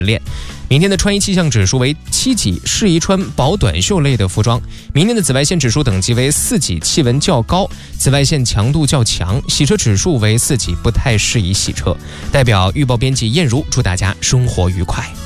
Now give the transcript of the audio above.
练。明天的穿衣气象指数为7级，适宜穿薄短袖类的服装。明天的紫外线指数等级为4级，气温较高，紫外线强度较强，洗车指数为4级，不太适宜洗车。代表预报编辑燕如，祝大家生活愉快。